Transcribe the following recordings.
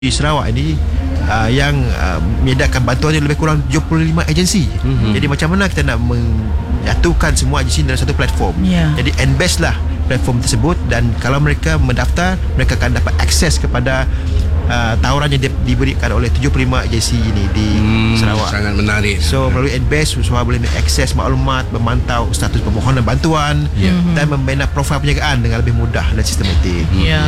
Di Sarawak ini yang menyediakan bantuan lebih kurang 75 agensi. Jadi macam mana kita nak menyatukan semua agensi dalam satu platform. Jadi NBEST lah platform tersebut, dan kalau mereka mendaftar, mereka akan dapat akses kepada tawaran yang diberikan oleh 75 agensi ini di Sarawak. Sangat menarik. So melalui NBEST, semua boleh mengakses maklumat, memantau status permohonan bantuan dan membina profil penjagaan dengan lebih mudah dan sistematik.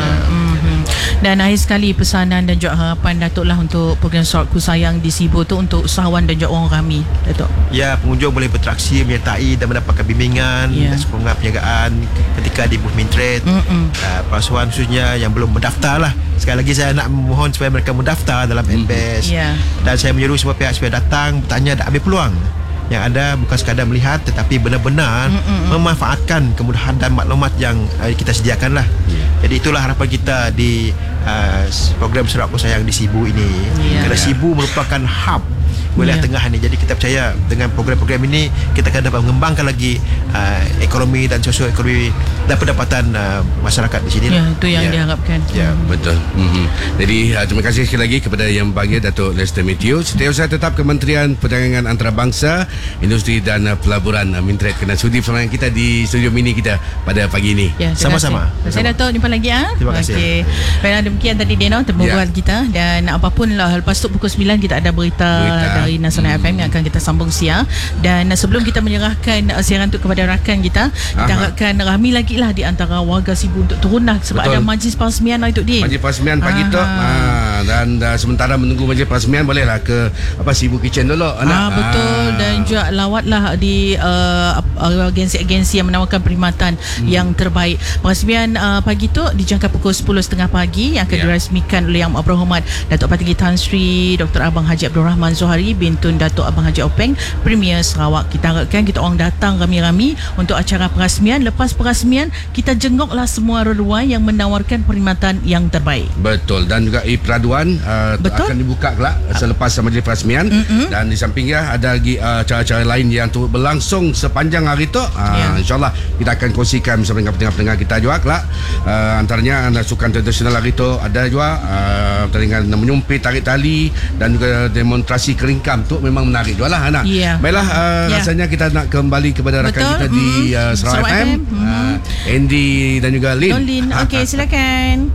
Dan akhir sekali pesanan dan juga harapan Datuk lah untuk program Sarawakku Sayang di Sibu tu untuk usahawan dan juga orang Rami, Datuk. Ya, pengunjung boleh berinteraksi, menyertai dan mendapatkan bimbingan dan sokongan penjagaan ketika di Movement Trade. Perasuhan khususnya yang belum mendaftar lah. Sekali lagi saya nak memohon supaya mereka mendaftar dalam NBEST. Dan saya menyeru semua pihak supaya datang, bertanya dan ambil peluang. Yang ada bukan sekadar melihat, tetapi benar-benar memanfaatkan kemudahan dan maklumat yang kita sediakan lah. Jadi itulah harapan kita di program Sarawakku Sayang di Sibu ini. Kerana Sibu merupakan hub wilayah tengah ni. Jadi kita percaya dengan program-program ini kita akan dapat mengembangkan lagi ekonomi dan sosioekonomi dan pendapatan masyarakat di sini. Itu yang diharapkan. Betul. Jadi terima kasih sekali lagi kepada Yang Berbahagia Datuk Lester Matthew, Setiausaha Tetap Kementerian Perdagangan Antarabangsa, Industri dan Pelaburan Mintret, kena sudi bersama kita di studio mini kita pada pagi ini. Sama-sama. Saya Datuk, jumpa lagi. Terima kasih. Baiklah, demikian tadi Dino temubual kita, dan apapun lah lepas tu pukul 9 kita ada berita dari Nasional FM yang akan kita sambung siang. Dan sebelum kita menyerahkan siaran tu kepada rakan kita, kita harapkan ramai lagi lah di antara warga Sibu untuk turun lah, sebab ada majlis peresmian lah itu dia. Majlis peresmian pagi tu, dan sementara menunggu majlis peresmian, bolehlah ke Sibu Kitchen dulu. Betul. Dan juga lawatlah di agensi-agensi yang menawarkan perkhidmatan yang terbaik. Peresmian pagi tu dijangka pukul 10.30 pagi, yang akan dirasmikan oleh Yang Berhormat Datuk Patinggi Tan Sri Dr. Abang Haji Abdul Rahman Zohari Bintun Datuk Abang Haji Openg, Premier Sarawak. Kita harapkan kita orang datang rami-rami untuk acara peresmian. Lepas peresmian, kita jenguklah semua reluai yang menawarkan perkhidmatan yang terbaik. Betul. Dan juga peraduan akan dibuka kelak selepas majlis peresmian. Dan di sampingnya ada lagi acara-acara lain yang turut berlangsung sepanjang hari tu. InsyaAllah kita akan kongsikan bersama dengan pendengar-pendengar kita juga kelak. Antaranya sukan tradisional hari tu ada juga pertandingan menyumpit, tarik tali, dan juga demonstrasi keringkam tu memang menarik juga lah. Baiklah, rasanya kita nak kembali kepada rakan kita di Sarawak FM, Andy dan juga Lin. Okey, silakan.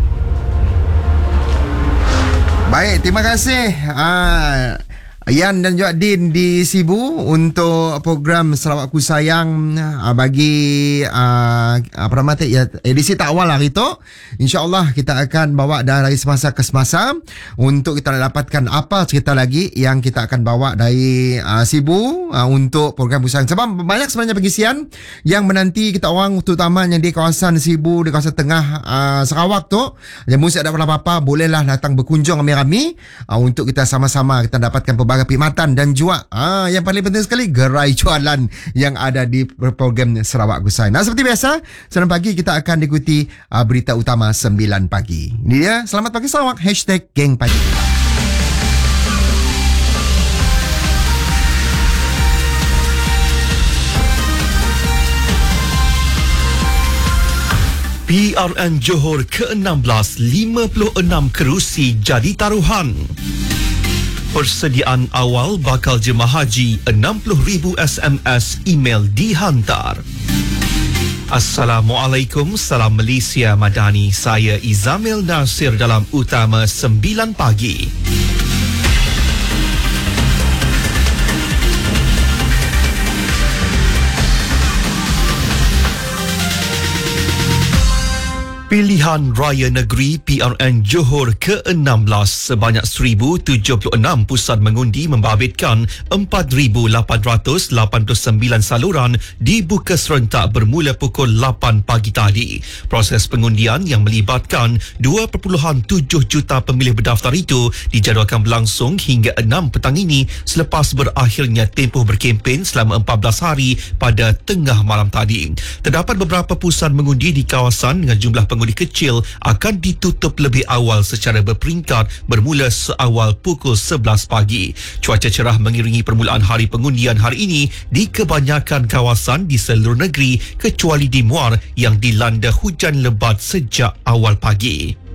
Baik, terima kasih Yan dan juga Din di Sibu untuk program Sarawakku Sayang bagi edisi tak awal hari tu. InsyaAllah kita akan bawa dari semasa ke semasa untuk kita dapatkan apa cerita lagi yang kita akan bawa dari Sibu untuk program Sayang. Sebab banyak sebenarnya pengisian yang menanti kita orang, terutamanya di kawasan Sibu, di kawasan tengah Sarawak tu. Yang mesti ada apa-apa, bolehlah datang berkunjung ramai-ramai untuk kita sama-sama kita dapatkan pelbagai perkhidmatan dan juga yang paling penting sekali, gerai jualan yang ada di program Sarawakku Sayang. Nah, seperti biasa, 9 pagi kita akan ikuti berita utama 9 pagi. Ini dia, selamat pagi Sarawak, #Geng Pagi. PRN Johor ke-16, 56 kerusi jadi taruhan. Persediaan awal bakal jemaah haji 60,000 SMS email dihantar. Assalamualaikum, salam Malaysia Madani. Saya Izamil Nasir dalam Utama 9 pagi. Pilihan Raya Negeri PRN Johor ke-16, sebanyak 1,076 pusat mengundi membabitkan 4,889 saluran dibuka serentak bermula pukul 8 pagi tadi. Proses pengundian yang melibatkan 2.7 juta pemilih berdaftar itu dijadualkan berlangsung hingga 6 petang ini selepas berakhirnya tempoh berkempen selama 14 hari pada tengah malam tadi. Terdapat beberapa pusat mengundi di kawasan dengan jumlah pengundi kecil akan ditutup lebih awal secara berperingkat bermula seawal pukul 11 pagi. Cuaca cerah mengiringi permulaan hari pengundian hari ini di kebanyakan kawasan di seluruh negeri kecuali di Muar yang dilanda hujan lebat sejak awal pagi.